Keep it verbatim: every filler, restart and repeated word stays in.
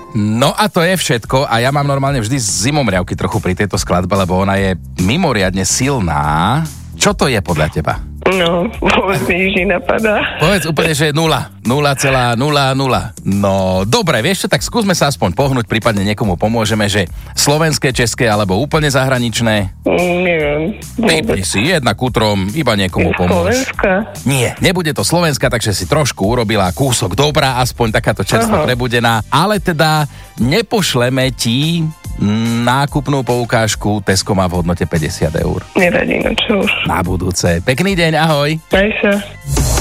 No a to je všetko a ja mám normálne vždy zimomriavky trochu pri tejto skladbe, lebo ona je mimoriadne silná. Čo to je podľa teba? No, vôbec mi nič nenapadá. Povedz úplne, že je nula. nula celá nula nula. No, dobre, vieš čo, tak skúsme sa aspoň pohnúť, prípadne niekomu pomôžeme, že slovenské, české alebo úplne zahraničné. Mm, neviem. Typni si, jedna k útrom, iba niekomu pomôž. Slovenská? Nie, nebude to Slovenska, takže si trošku urobila kúsok dobrá, aspoň takáto čerstvo prebudená, ale teda nepošleme ti nákupnú poukážku. Tesco má v hodnote päťdesiat eur. Neradí, no čo už. Na budúce. Pekný deň, ahoj. Aj sa.